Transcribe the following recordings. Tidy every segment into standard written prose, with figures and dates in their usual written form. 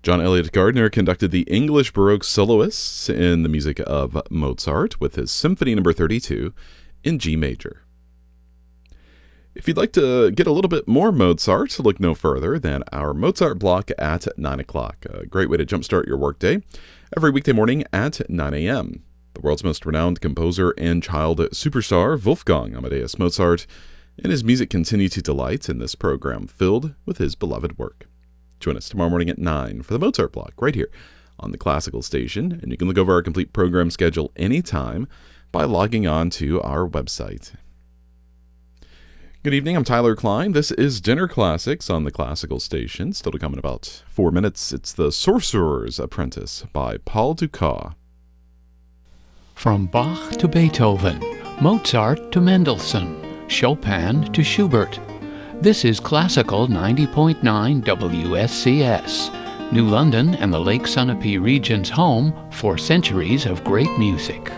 John Elliott Gardner conducted the English Baroque soloists in the music of Mozart with his Symphony No. 32 in G major. If you'd like to get a little bit more Mozart, look no further than our Mozart block at 9 o'clock. A great way to jumpstart your workday every weekday morning at 9 a.m. The world's most renowned composer and child superstar, Wolfgang Amadeus Mozart, and his music continue to delight in this program filled with his beloved work. Join us tomorrow morning at 9 for the Mozart block right here on the Classical Station, and you can look over our complete program schedule anytime by logging on to our website. Good evening, I'm Tyler Klein. This is Dinner Classics on the Classical Station. Still to come in about 4 minutes. It's The Sorcerer's Apprentice by Paul Dukas. From Bach to Beethoven, Mozart to Mendelssohn, Chopin to Schubert. This is Classical 90.9 WSCS, New London and the Lake Sunapee region's home for centuries of great music.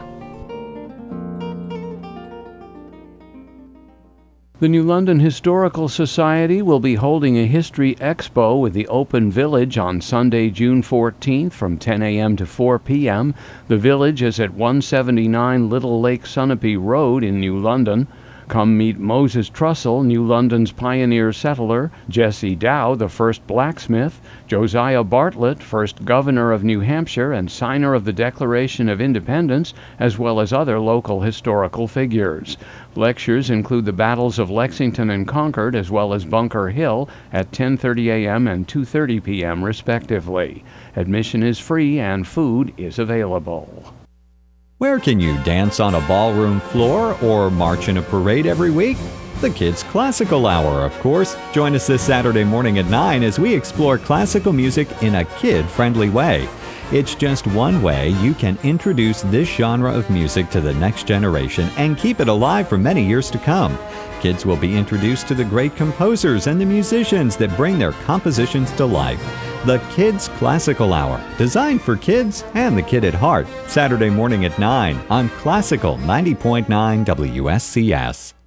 The New London Historical Society will be holding a History Expo with the Open Village on Sunday, June 14th from 10 a.m. to 4 p.m. The village is at 179 Little Lake Sunapee Road in New London. Come meet Moses Trussell, New London's pioneer settler, Jesse Dow, the first blacksmith, Josiah Bartlett, first governor of New Hampshire and signer of the Declaration of Independence, as well as other local historical figures. Lectures include the battles of Lexington and Concord, as well as Bunker Hill at 10:30 a.m. and 2:30 p.m. respectively. Admission is free and food is available. Where can you dance on a ballroom floor or march in a parade every week? The Kids Classical Hour, of course. Join us this Saturday morning at 9 as we explore classical music in a kid-friendly way. It's just one way you can introduce this genre of music to the next generation and keep it alive for many years to come. Kids will be introduced to the great composers and the musicians that bring their compositions to life. The Kids Classical Hour, designed for kids and the kid at heart. Saturday morning at 9 on Classical 90.9 WSCS.